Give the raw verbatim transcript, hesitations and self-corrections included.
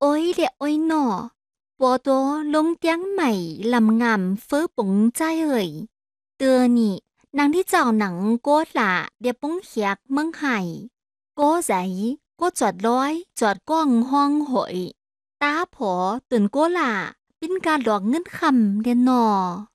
ôi lẹ ôi nọ, bố tố lông tiếng mày làm ngàm phớ bụng trai ơi. Tưa nhị, nàng đi chào nắng cô lạ để bụng hiạc măng hải. Cô giấy, cô chọt lói, chọt quang hoang hội. Tá phổ tuần cô lạ, bên ca đọc ngân khầm đen nọ.